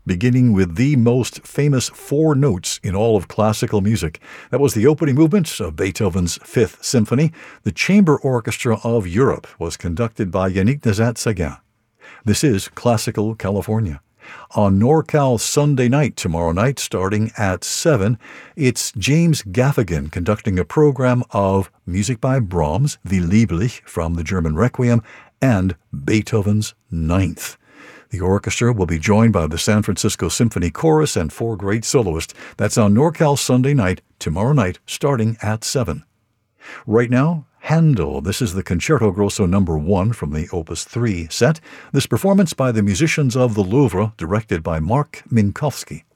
beginning with the most famous four notes in all of classical music. That was the opening movement of Beethoven's Fifth Symphony. The Chamber Orchestra of Europe was conducted by Yannick Nazat-Sagan. This is Classical California. On NorCal Sunday night, tomorrow night, starting at 7, it's James Gaffigan conducting a program of music by Brahms, the Lieblich from the German Requiem, and Beethoven's Ninth. The orchestra will be joined by the San Francisco Symphony Chorus and four great soloists. That's on NorCal Sunday night, tomorrow night, starting at 7. Right now, Handel. This is the Concerto Grosso No. 1 from the Opus 3 set. This performance by the musicians of the Louvre, directed by Mark Minkowski.